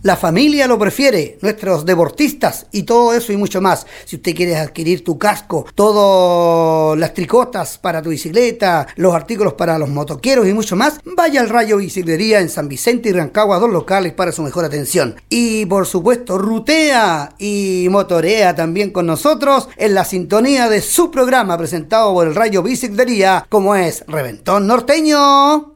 La familia lo prefiere, nuestros deportistas y todo eso y mucho más. Si usted quiere adquirir tu casco, todas las tricotas para tu bicicleta, los artículos para los motoqueros y mucho más, vaya al Rayo Biciclería en San Vicente y Rancagua, 2 locales para su mejor atención. Y por supuesto, rutea y motorea también con nosotros en la sintonía de su programa presentado por el Rayo Biciclería, como es Reventón Norteño.